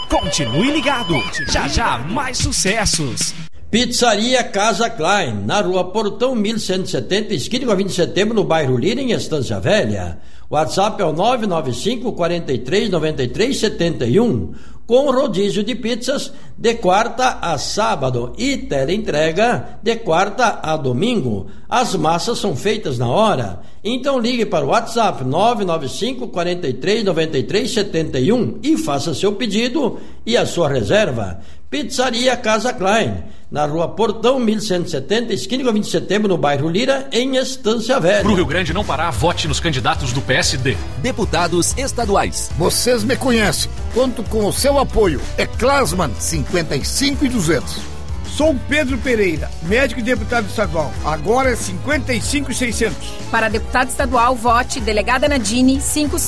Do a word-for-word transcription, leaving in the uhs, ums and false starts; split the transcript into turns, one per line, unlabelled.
Continue ligado, já já mais sucessos.
Pizzaria Casa Klein, na rua Portão mil cento e setenta, esquina com a vinte de setembro, no bairro Lira, em Estância Velha. WhatsApp é o nove nove cinco, quatro três, nove três sete um, com rodízio de pizzas de quarta a sábado e teleentrega de quarta a domingo. As massas são feitas na hora. Então ligue para o WhatsApp nove nove cinco, quatro três, nove três sete um e faça seu pedido e a sua reserva. Pizzaria Casa Klein, na rua Portão mil cento e setenta, esquina com a vinte de setembro, no bairro Lira, em Estância Velha.
Pro Rio Grande não parar, vote nos candidatos do P S D.
Deputados estaduais.
Vocês me conhecem. Conto com o seu apoio. É Klasman cinquenta e cinco e duzentos.
Sou Pedro Pereira, médico e deputado estadual. Agora é cinquenta e cinco e seiscentos.
Para deputado estadual, vote delegada Nadine cinco